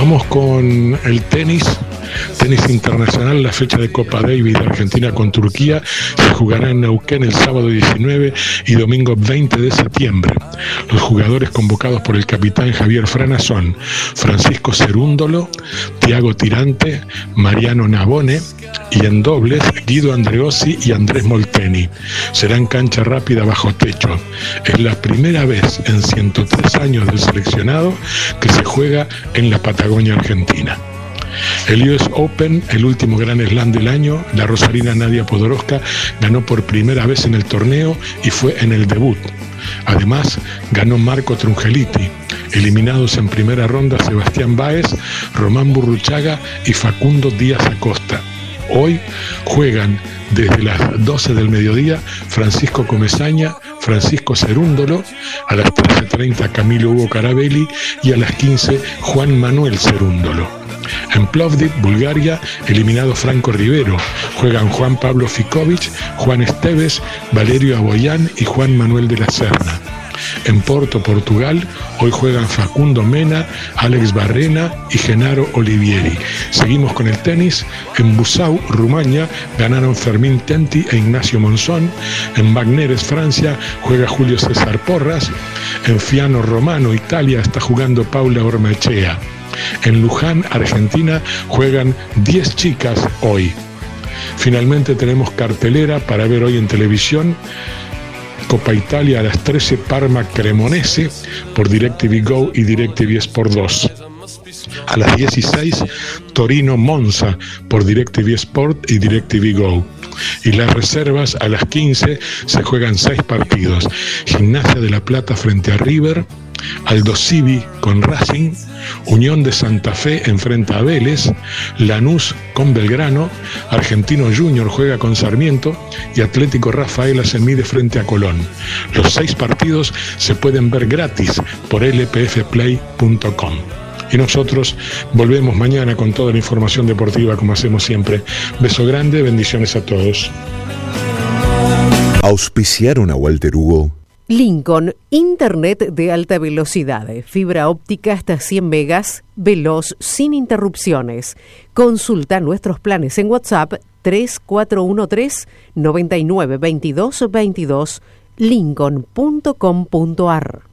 Vamos con el tenis internacional. La fecha de Copa Davis de Argentina con Turquía se jugará en Neuquén el sábado 19 y domingo 20 de septiembre. Los jugadores convocados por el capitán Javier Frana son Francisco Cerúndolo, Tiago Tirante, Mariano Navone, y en dobles Guido Andreossi y Andrés Molteni. Será en cancha rápida bajo techo. Es la primera vez en 103 años del seleccionado que se juega en la Patagonia Argentina. El US Open, el último gran slam del año, la rosarina Nadia Podoroska ganó por primera vez en el torneo y fue en el debut. Además, ganó Marco Trungeliti. Eliminados en primera ronda Sebastián Báez, Román Burruchaga y Facundo Díaz Acosta. Hoy juegan desde las 12 del mediodía Francisco Comesaña, Francisco Cerúndolo, a las 13:30 Camilo Hugo Carabelli y a las 15 Juan Manuel Cerúndolo. En Plovdiv, Bulgaria, eliminado Franco Rivero, juegan Juan Pablo Ficovich, Juan Esteves, Valerio Aboyán y Juan Manuel de la Serna. En Porto, Portugal, hoy juegan Facundo Mena, Alex Barrena y Genaro Olivieri. Seguimos con el tenis. En Busau, Rumania, ganaron Fermín Tenti e Ignacio Monzón. En Bagneres, Francia, juega Julio César Porras. En Fiano Romano, Italia, está jugando Paula Ormaechea. En Luján, Argentina, juegan 10 chicas hoy. Finalmente tenemos cartelera para ver hoy en televisión. Copa Italia a las 13, Parma Cremonese por DirecTV Go y DirecTV Sport 2. A las 16, Torino Monza por DirecTV Sport y DirecTV Go. Y las reservas a las 15 se juegan 6 partidos. Gimnasia de La Plata frente a River, Aldosivi con Racing, Unión de Santa Fe enfrenta a Vélez, Lanús con Belgrano, Argentino Junior juega con Sarmiento y Atlético Rafaela se mide frente a Colón. Los 6 partidos se pueden ver gratis por lpfplay.com. Y nosotros volvemos mañana con toda la información deportiva como hacemos siempre. Beso grande, bendiciones a todos. Auspiciaron a Walter Hugo. Lincoln, internet de alta velocidad, fibra óptica hasta 100 megas, veloz, sin interrupciones. Consulta nuestros planes en WhatsApp 3413-992222, lincoln.com.ar.